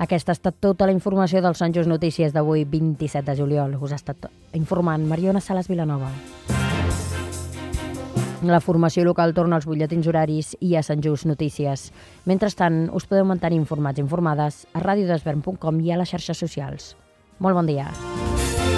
Aquesta ha estat tota la informació del Sant Just Notícies d'avui, 27 de juliol. Us ha estat informant Mariona Sales Vilanova. La formació local torna als butlletins horaris i a Sant Just Notícies. Mentrestant, us podeu mantenir informats i informades a radiodesvern.com i a les xarxes socials. Molt bon dia.